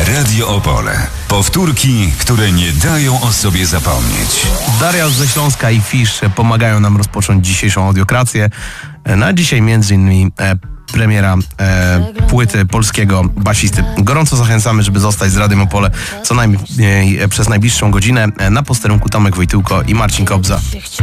Radio Opole. Powtórki, które nie dają o sobie zapomnieć. Daria ze Śląska i Fisz pomagają nam rozpocząć dzisiejszą audiokrację. Na dzisiaj m.in. premiera płyty polskiego basisty. Gorąco zachęcamy, żeby zostać z Radiem Opole co najmniej przez najbliższą godzinę. Na posterunku Tomek Wojtyłko i Marcin Kobza.